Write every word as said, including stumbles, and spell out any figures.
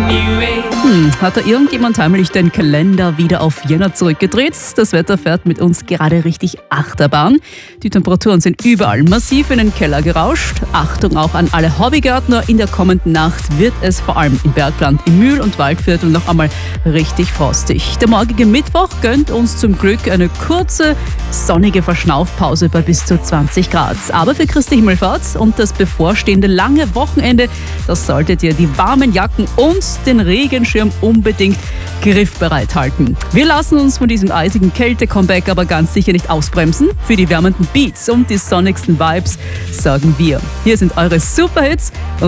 Hm, hat da irgendjemand heimlich den Kalender wieder auf Jänner zurückgedreht? Das Wetter fährt mit uns gerade richtig Achterbahn. Die Temperaturen sind überall massiv in den Keller gerauscht. Achtung auch an alle Hobbygärtner. In der kommenden Nacht wird es vor allem im Bergland, im Mühl- und Waldviertel noch einmal richtig frostig. Der morgige Mittwoch gönnt uns zum Glück eine kurze, sonnige Verschnaufpause bei bis zu zwanzig Grad. Aber für Christi Himmelfahrt und das bevorstehende lange Wochenende, das solltet ihr die warmen Jacken und den Regenschirm unbedingt griffbereit halten. Wir lassen uns von diesem eisigen Kälte-Comeback aber ganz sicher nicht ausbremsen. Für die wärmenden Beats und die sonnigsten Vibes sagen wir. Hier sind eure Superhits.